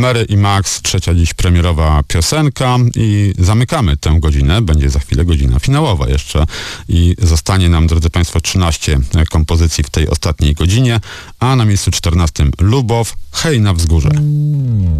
Mary i Max, trzecia dziś premierowa piosenka i zamykamy tę godzinę. Będzie za chwilę godzina finałowa jeszcze i zostanie nam, drodzy Państwo, 13 kompozycji w tej ostatniej godzinie, a na miejscu 14 Lubow, Hej na wzgórze.